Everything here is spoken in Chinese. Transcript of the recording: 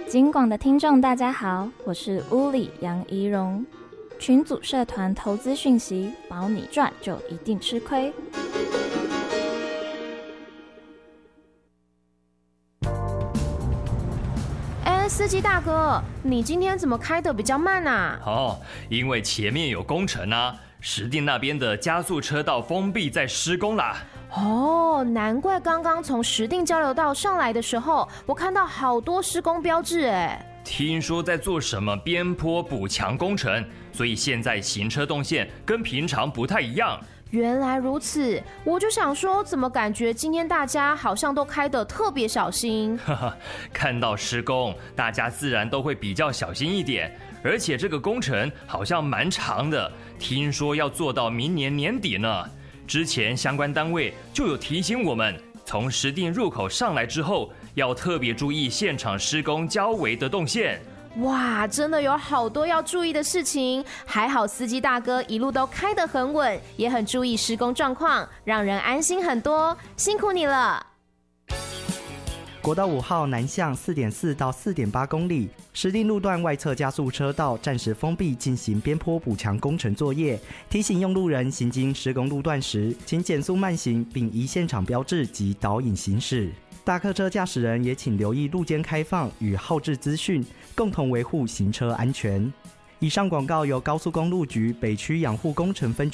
警广的听众大家好，我是乌里杨怡蓉。群组社团投资讯息，保你赚就一定吃亏。 司机大哥，你今天怎么开得比较慢啊？ 因为前面有工程啊，石碇那边的加速车道封闭在施工啦。 难怪刚刚从石碇交流道上来的时候，我看到好多施工标志哎。 听说在做什么边坡补强工程，所以现在行车动线跟平常不太一样。 原来如此，我就想说，怎么感觉今天大家好像都开得特别小心？ 看到施工，大家自然都会比较小心一点。而且这个工程好像蛮长的，听说要做到明年年底呢。之前相关单位就有提醒我们，从石碇入口上来之后，要特别注意现场施工交围的动线。 哇，真的有好多要注意的事情，还好司机大哥一路都开得很稳，也很注意施工状况，让人安心很多，辛苦你了。 国道5号南向 4.4 到 4.8 公里，石碇路段外侧加速车道暂时封闭，进行边坡补强工程作业。提醒用路人行经施工路段时，请减速慢行，并依现场标志及导引行驶。大客车驾驶人也请留意路肩开放与号志资讯，共同维护行车安全。以上广告由高速公路局北区养护工程分局